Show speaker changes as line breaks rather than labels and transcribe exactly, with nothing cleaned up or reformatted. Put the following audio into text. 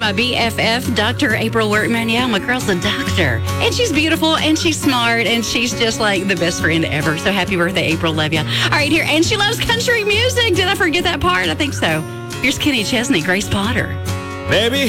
My B F F, Doctor April Workman. Yeah, my girl's a doctor. And she's beautiful, and she's smart, and she's just like the best friend ever. So happy birthday, April. Love ya. All right, here. And she loves country music. Did I forget that part? I think so. Here's Kenny Chesney, Grace Potter.
Baby,